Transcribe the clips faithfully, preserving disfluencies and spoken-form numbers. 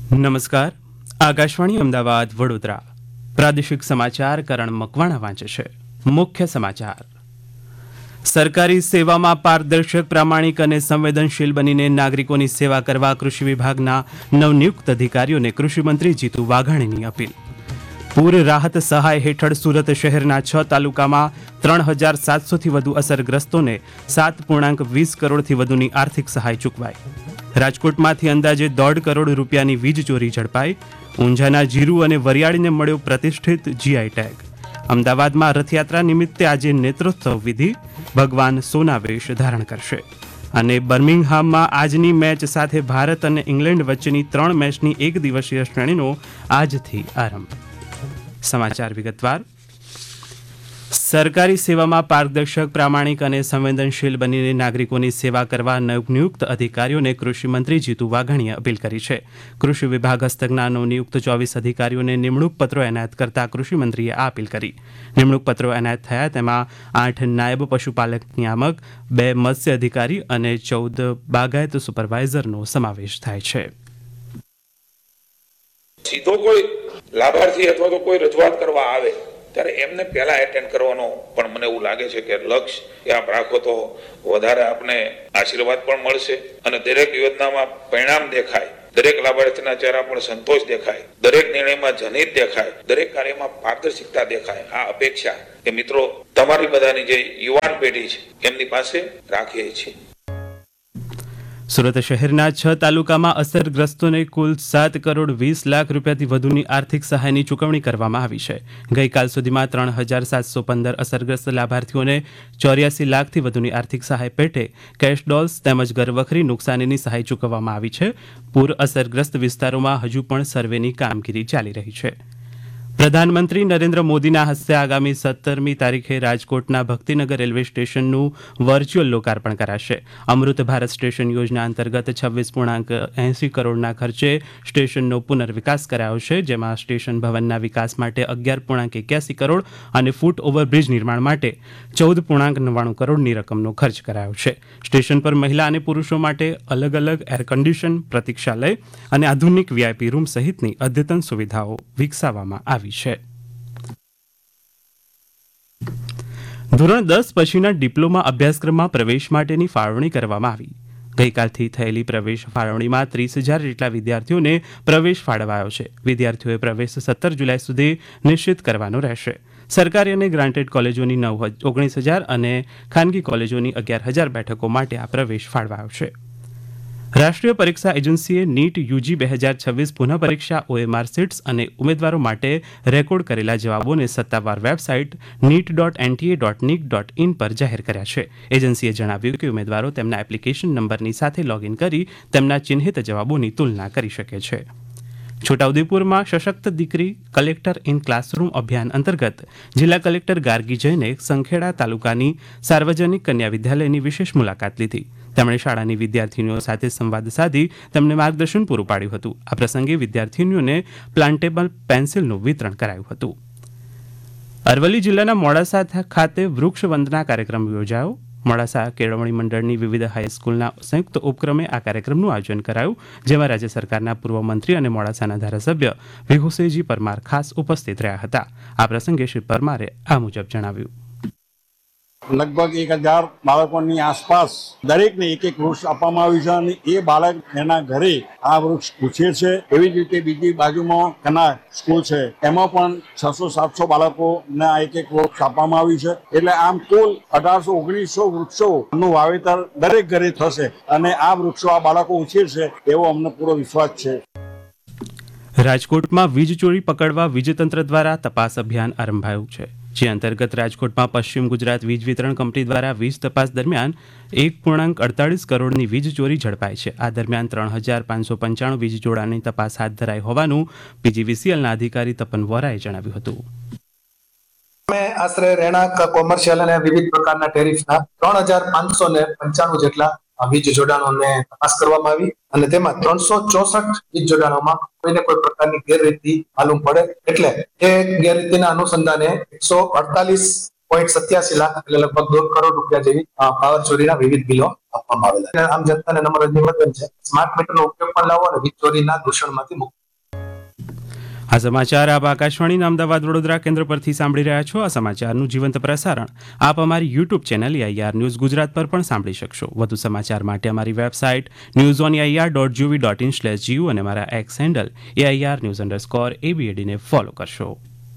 નમસ્કાર. આકાશવાણી અમદાવાદ વડોદરા પ્રાદેશિક સમાચાર કરણ મકવાણા વાંચે છે. મુખ્ય સમાચાર. સરકારી સેવામાં પારદર્શક, પ્રામાણિક અને સંવેદનશીલ બનીને નાગરિકોની સેવા કરવા કૃષિ વિભાગના નવનિયુક્ત અધિકારીઓને કૃષિમંત્રી જીતુ વાઘાણીની અપીલ. પૂર રાહત સહાય હેઠળ સુરત શહેરના છ તાલુકામાં ત્રણ હજાર સાતસોથી વધુ અસરગ્રસ્તોને સાત પૂર્ણાંક વીસ કરોડથી વધુની આર્થિક સહાય ચૂકવાઈ. રાજકોટમાંથી અંદાજે દોઢ કરોડ રૂપિયાની વીજ ચોરી ઝડપાઈ. ઊંઝાના જીરુ અને વરિયાળીને મળ્યો પ્રતિષ્ઠિત જીઆઈ ટેગ. અમદાવાદમાં રથયાત્રા નિમિત્તે આજે નેત્રોત્સવ વિધિ. ભગવાન સોના વેશ ધારણ કરશે. અને બર્મિંગહામમાં આજની મેચ સાથે ભારત અને ઇંગ્લેન્ડ વચ્ચેની ત્રણ મેચની એક દિવસીય શ્રેણીનો આજથી આરંભ. સમાચાર વિગતવાર. સરકારી સેવામાં પારદર્શક, પ્રામાણિક અને સંવેદનશીલ બનીને નાગરિકોની સેવા કરવા નવનિયુક્ત અધિકારીઓને કૃષિમંત્રી જીતુ વાઘાણીએ અપીલ કરી છે. કૃષિ વિભાગ હસ્તકના નવનિયુક્ત ચોવીસ અધિકારીઓને નિમણૂક પત્રો એનાયત કરતા કૃષિમંત્રીએ આ અપીલ કરી. નિમણૂક પત્રો એનાયત થયા તેમાં આઠ નાયબ પશુપાલક નિયામક, બે મત્સ્ય અધિકારી અને ચૌદ બાગાયત સુપરવાઇઝરનો સમાવેશ થાય છે. સીધો કોઈ લાભાર્થી અથવા તો કોઈ રજૂઆત કરવા આવે ત્યારે એમને પહેલા એટેન્ડ કરવાનો પણ મને એવું લાગે છે કે લક્ષ્ય આપ રાખો તો વધારે આપને આશીર્વાદ પણ મળશે અને દરેક યોજનામાં પરિણામ દેખાય, દરેક લાભાર્થીના ચહેરા પર સંતોષ દેખાય, દરેક નિર્ણયમાં જનહિત દેખાય, દરેક કાર્યમાં પારદર્શિકતા દેખાય. આ અપેક્ષા કે મિત્રો તમારી બધાની જે યુવાન પેઢી છે એમની પાસે રાખીએ છીએ. સુરત શહેરના છ તાલુકામાં અસરગ્રસ્તોને કુલ સાત કરોડ વીસ લાખ રૂપિયાથી વધુની આર્થિક સહાયની ચૂકવણી કરવામાં આવી છે. ગઈકાલ સુધીમાં ત્રણ હજાર સાતસો પંદર અસરગ્રસ્ત લાભાર્થીઓને ચોર્યાસી લાખથી વધુની આર્થિક સહાય પેટે કેશ ડોલ્સ તેમજ ઘરવખરી નુકસાનીની સહાય ચૂકવવામાં આવી છે. પૂર અસરગ્રસ્ત વિસ્તારોમાં હજુ પણ સર્વેની કામગીરી ચાલી રહી છે. પ્રધાનમંત્રી નરેન્દ્ર મોદીના હસ્તે આગામી સત્તરમી તારીખે રાજકોટના ભક્તિનગર રેલવે સ્ટેશનનું વર્ચ્યુઅલ લોકાર્પણ કરાશે. અમૃત ભારત સ્ટેશન યોજના અંતર્ગત છવ્વીસ પૂર્ણાંક એંસી કરોડના ખર્ચે સ્ટેશનનો પુનર્વિકાસ કરાયો છે, જેમાં સ્ટેશન ભવનના વિકાસ માટે અગિયાર પૂર્ણાંક એક્યાસી કરોડ અને ફૂટ ઓવરબ્રિજ નિર્માણ માટે ચૌદ પૂર્ણાંક નવ્વાણું કરોડની રકમનો ખર્ચ કરાયો છે. સ્ટેશન પર મહિલા અને પુરુષો માટે અલગ અલગ એર કન્ડિશન, પ્રતીક્ષાલય અને આધુનિક વીઆઈપી રૂમ સહિતની અદ્યતન સુવિધાઓ વિકસાવવામાં આવી છે. ધોરણ દસ પછીના ડિપ્લોમા અભ્યાસક્રમમાં પ્રવેશ માટેની ફાળવણી કરવામાં આવી. ગઈકાલથી થયેલી પ્રવેશ ફાળવણીમાં ત્રીસ હજાર જેટલા વિદ્યાર્થીઓને પ્રવેશ ફાળવાયો છે. વિદ્યાર્થીઓએ પ્રવેશ સત્તર જુલાઈ સુધી નિશ્ચિત કરવાનો રહેશે. સરકારી અને ગ્રાન્ટેડ કોલેજોની નવ ઓગણીસ હજાર અને ખાનગી કોલેજોની અગિયાર હજાર બેઠકો માટે આ પ્રવેશ ફાળવાયો છે. રાષ્ટ્રીય પરીક્ષા એજન્સીએ નીટ યુજી બે હજાર છવ્વીસ પુનઃ પરીક્ષા ઓએમઆર સીટ્સ અને ઉમેદવારો માટે રેકોર્ડ કરેલા જવાબોને સત્તાવાર website NEET dot NTA dot નીક dot in પર જાહેર કર્યા છે. એજન્સીએ જણાવ્યું કે ઉમેદવારો તેમના એપ્લિકેશન નંબરની સાથે લોગિન કરી તેમના ચિહ્નિત જવાબોની તુલના કરી શકે છે. છોટાઉદેપુરમાં સશક્ત દીકરી કલેક્ટર ઇન ક્લાસરૂમ અભિયાન અંતર્ગત જિલ્લા કલેક્ટર ગાર્ગી જૈને સંખેડા તાલુકાની સાર્વજનિક કન્યા વિદ્યાલયની વિશેષ મુલાકાત લીધી. તેમણે શાળાની વિદ્યાર્થીનીઓ સાથે સંવાદ સાધી તેમને માર્ગદર્શન પૂરું પાડ્યું હતું. આ પ્રસંગે વિદ્યાર્થીનીઓને પ્લાન્ટેબલ પેન્સિલનું વિતરણ કરાયું હતું. અરવલ્લી જિલ્લાના મોડાસા ખાતે વૃક્ષ વંદના કાર્યક્રમ યોજાયો. મોડાસા કેળવણી મંડળની વિવિધ હાઈસ્કૂલના સંયુક્ત ઉપક્રમે આ કાર્યક્રમનું આયોજન કરાયું, જેમાં રાજ્ય સરકારના પૂર્વ મંત્રી અને મોડાસાના ધારાસભ્ય વિભુસેજી પરમાર ખાસ ઉપસ્થિત રહ્યા હતા. આ પ્રસંગે શ્રી પરમારે આ મુજબ જણાવ્યું. લગભગ એક હજાર બાળકોની આસપાસ દરેકને એક એક વૃક્ષ આપવામાં આવ્યું છે અને એ બાળક એના ઘરે આ વૃક્ષ ઉછેર છે. એવી જ રીતે બીજી બાજુમાં કના સ્કૂલ છે, એમાં પણ છસો સાતસો બાળકોને એક એક વૃક્ષ આપવામાં આવ્યું છે. એટલે આમ કુલ અઢારસો ઓગણીસો વૃક્ષોનું વાવેતર દરેક ઘરે થશે અને આ વૃક્ષો આ બાળકો ઉછેર છે એવો અમને પૂરો વિશ્વાસ છે. રાજકોટમાં વીજ ચોરી પકડવા વીજતંત્ર દ્વારા તપાસ અભિયાન આરંભાયું છે, જે અંતર્ગત રાજકોટમાં પશ્ચિમ ગુજરાત વીજ વિતરણ કંપની દ્વારા વીજ તપાસ દરમિયાન એક પૂર્ણાંક અડતાલીસ કરોડની વીજ ચોરી ઝડપાઈ છે. આ દરમિયાન ત્રણ હજાર પાંચસો પંચાણું વીજ જોડાણની તપાસ હાથ ધરાઈ હોવાનું પીજીવીસીએલના અધિકારી તપન વોરાએ જણાવ્યું હતું. અમે આશરે રહેણાંક, કોમર્શિયલ અને વિવિધ પ્રકારના ટેરિફના ત્રણ હજાર પાંચસો ને પંચાણું જેટલા વીજ જોડાણોને તપાસ કરવામાં આવી અને તેમાં ત્રણસો ચોસઠ વીજ જોડાણોમાં કોઈને કોઈ પ્રકારની ગેરરીતિ માલુમ પડે એટલે એ ગેરરીતિના અનુસંધાને એકસો અડતાલીસ પોઈન્ટ સત્યાસી લાખ એટલે લગભગ દોઢ કરોડ રૂપિયા જેવી પાવર ચોરીના વિવિધ બિલો આપવામાં આવેલા. આમ જનતાને નમ્ર નિવેદન છે, સ્માર્ટ મીટરનો ઉપયોગ પણ લાવો અને વીજ ચોરીના દૂષણમાંથી મુક્ત આ સમાચાર આપ આકાશવાણીના અમદાવાદ વડોદરા કેન્દ્ર પરથી સાંભળી રહ્યા છો. આ સમાચારનું જીવંત પ્રસારણ આપ અમારી YouTube channel AIR news Gujarat પર પણ સાંભળી શકશો. વધુ સમાચાર માટે અમારી website news on AIR dot GOV dot in slash GU અને અમારા x handle AIR news underscore એબીએડીને follow કરશો.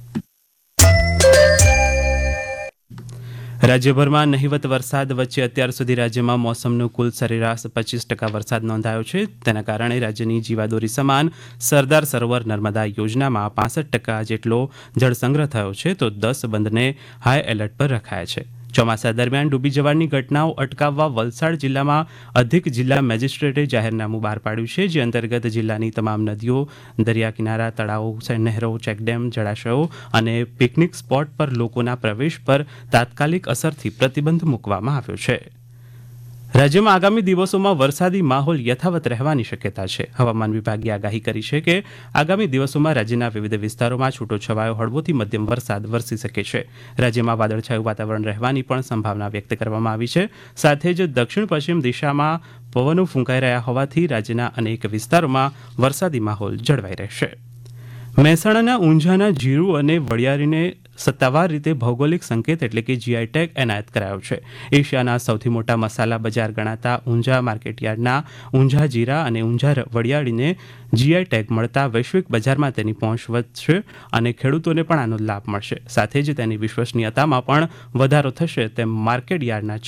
રાજ્યભરમાં નહિવત વરસાદ વચ્ચે અત્યાર સુધી રાજ્યમાં મોસમનો કુલ સરેરાશ પચીસ ટકા વરસાદ નોંધાયો છે. તેના કારણે રાજ્યની જીવાદોરી સમાન સરદાર સરોવર નર્મદા યોજનામાં પાસઠ ટકા જેટલો જળસંગ્રહ થયો છે, તો દસ બંધને હાઈ એલર્ટ પર રખાયા છે. ચોમાસા દરમિયાન ડૂબી જવાની ઘટનાઓ અટકાવવા વલસાડ જિલ્લામાં અધિક જિલ્લા મેજિસ્ટ્રેટે જાહેરનામું બહાર પાડ્યું છે, જે અંતર્ગત જિલ્લાની તમામ નદીઓ, દરિયા કિનારા, તળાવો, નહેરો, ચેકડેમ, જળાશયો અને પિકનિક સ્પોટ પર લોકોના પ્રવેશ પર તાત્કાલિક અસરથી પ્રતિબંધ મૂકવામાં આવ્યો છે. રાજ્યમાં આગામી દિવસોમાં વરસાદી માહોલ યથાવત રહેવાની શક્યતા છે. હવામાન વિભાગે આગાહી કરી છે કે આગામી દિવસોમાં રાજ્યના વિવિધ વિસ્તારોમાં છૂટોછવાયો હળવોથી મધ્યમ વરસાદ વરસી શકે છે. રાજ્યમાં વાદળછાયું વાતાવરણ રહેવાની પણ સંભાવના વ્યક્ત કરવામાં આવી છે. સાથે જ દક્ષિણ પશ્ચિમ દિશામાં પવનો ફૂંકાઈ રહ્યા હોવાથી રાજ્યના અનેક વિસ્તારોમાં વરસાદી માહોલ જળવાઈ રહેશે. મહેસાણાના ઊંઝાના જીરું અને વડિયારીને સત્તાવાર રીતે ભૌગોલિક સંકેત એટલે કે જીઆઈ ટેગ એનાયત કરાયો છે. એશિયાના સૌથી મોટા મસાલા બજાર ગણાતા ઊંઝા માર્કેટયાર્ડના ઊંઝા જીરા અને ઊંઝા વડિયાળીને જીઆઈ ટેગ મળતા વૈશ્વિક બજારમાં તેની પહોંચ વધશે અને ખેડૂતોને પણ આનો લાભ મળશે. સાથે જ તેની વિશ્વસનીયતામાં પણ વધારો થશે તેમ માર્કેટયાર્ડના